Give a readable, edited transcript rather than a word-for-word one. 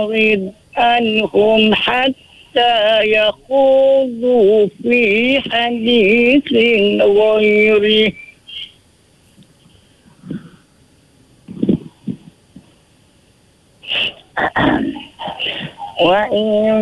فأعرض عنهم حتى يخوضوا في حديث غيره وإن